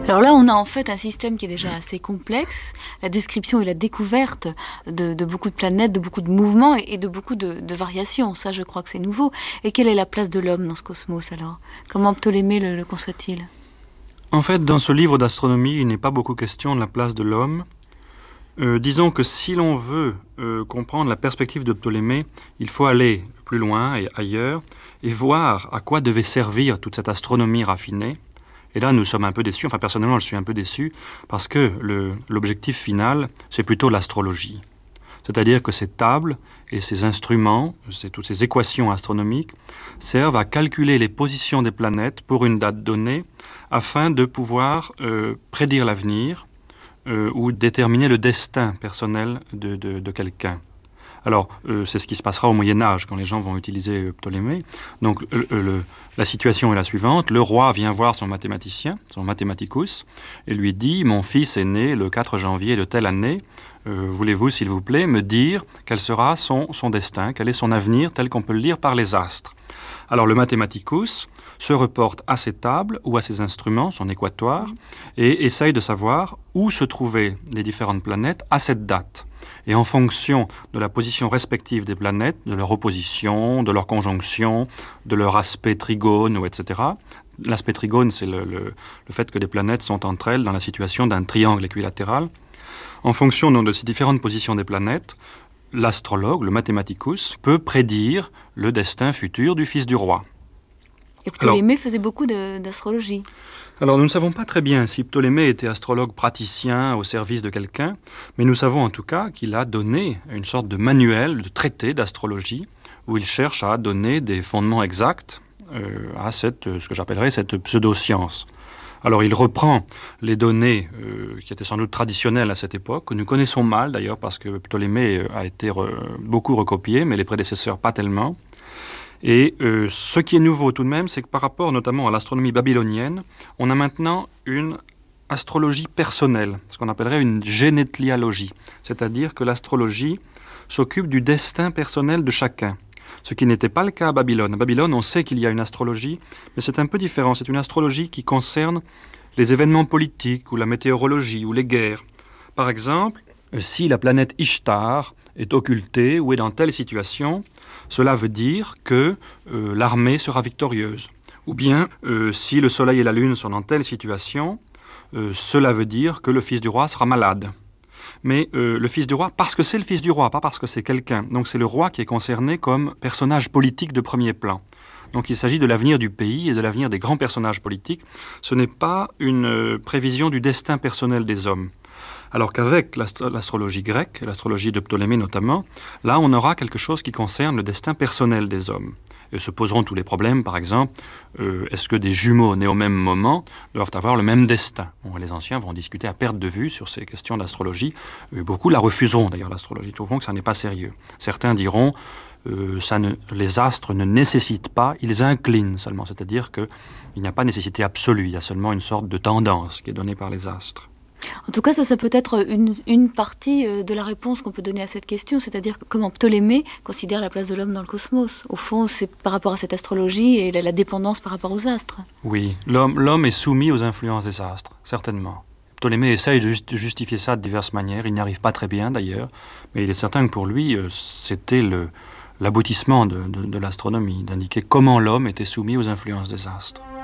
Alors là, on a en fait un système qui est déjà assez complexe, la description et la découverte de beaucoup de planètes, de beaucoup de mouvements et de beaucoup de variations. Ça, je crois que c'est nouveau. Et quelle est la place de l'homme dans ce cosmos alors? Comment Ptolémée le conçoit-il? En fait, dans ce livre d'astronomie, il n'est pas beaucoup question de la place de l'homme. Disons que si l'on veut comprendre la perspective de Ptolémée, il faut aller plus loin et ailleurs et voir à quoi devait servir toute cette astronomie raffinée. Et là, nous sommes un peu déçus, enfin personnellement, je suis un peu déçu, parce que l'objectif final, c'est plutôt l'astrologie. C'est-à-dire que ces tables et ces instruments, toutes ces équations astronomiques, servent à calculer les positions des planètes pour une date donnée, afin de pouvoir prédire l'avenir ou déterminer le destin personnel de quelqu'un. Alors, c'est ce qui se passera au Moyen-Âge, quand les gens vont utiliser Ptolémée. Donc, la situation est la suivante. Le roi vient voir son mathématicien, son mathématicus, et lui dit « Mon fils est né le 4 janvier de telle année. Voulez-vous, s'il vous plaît, me dire quel sera son destin, quel est son avenir, tel qu'on peut le lire par les astres ?» Alors, le mathématicus se reporte à ses tables ou à ses instruments, son équatoire, et essaye de savoir où se trouvaient les différentes planètes à cette date. Et en fonction de la position respective des planètes, de leur opposition, de leur conjonction, de leur aspect trigone, etc. L'aspect trigone, c'est le fait que des planètes sont entre elles dans la situation d'un triangle équilatéral. En fonction donc, de ces différentes positions des planètes, l'astrologue, le mathématicus, peut prédire le destin futur du fils du roi. Et Ptolémée faisait beaucoup d'astrologie. Alors, nous ne savons pas très bien si Ptolémée était astrologue praticien au service de quelqu'un, mais nous savons en tout cas qu'il a donné une sorte de manuel, de traité d'astrologie, où il cherche à donner des fondements exacts à ce que j'appellerais cette pseudo-science. Alors, il reprend les données qui étaient sans doute traditionnelles à cette époque, que nous connaissons mal d'ailleurs, parce que Ptolémée a été beaucoup recopié, mais les prédécesseurs pas tellement. Et ce qui est nouveau tout de même, c'est que par rapport notamment à l'astronomie babylonienne, on a maintenant une astrologie personnelle, ce qu'on appellerait une génétlialogie, c'est-à-dire que l'astrologie s'occupe du destin personnel de chacun, ce qui n'était pas le cas à Babylone. À Babylone, on sait qu'il y a une astrologie, mais c'est un peu différent. C'est une astrologie qui concerne les événements politiques ou la météorologie ou les guerres. Par exemple, si la planète Ishtar est occultée ou est dans telle situation, cela veut dire que l'armée sera victorieuse. Ou bien, si le soleil et la lune sont dans telle situation, cela veut dire que le fils du roi sera malade. Mais le fils du roi, parce que c'est le fils du roi, pas parce que c'est quelqu'un. Donc c'est le roi qui est concerné comme personnage politique de premier plan. Donc il s'agit de l'avenir du pays et de l'avenir des grands personnages politiques. Ce n'est pas une prévision du destin personnel des hommes. Alors qu'avec l'astrologie grecque, l'astrologie de Ptolémée notamment, là on aura quelque chose qui concerne le destin personnel des hommes. Et se poseront tous les problèmes, par exemple, est-ce que des jumeaux nés au même moment doivent avoir le même destin? Bon, les anciens vont discuter à perte de vue sur ces questions d'astrologie. Beaucoup la refuseront d'ailleurs, l'astrologie, trouveront que ça n'est pas sérieux. Certains diront les astres ne nécessitent pas, ils inclinent seulement, c'est-à-dire qu'il n'y a pas nécessité absolue, il y a seulement une sorte de tendance qui est donnée par les astres. En tout cas, ça peut être une partie de la réponse qu'on peut donner à cette question, c'est-à-dire comment Ptolémée considère la place de l'homme dans le cosmos. Au fond, c'est par rapport à cette astrologie et la dépendance par rapport aux astres. Oui, l'homme est soumis aux influences des astres, certainement. Ptolémée essaye de justifier ça de diverses manières, il n'y arrive pas très bien d'ailleurs, mais il est certain que pour lui, c'était l'aboutissement de l'astronomie, d'indiquer comment l'homme était soumis aux influences des astres.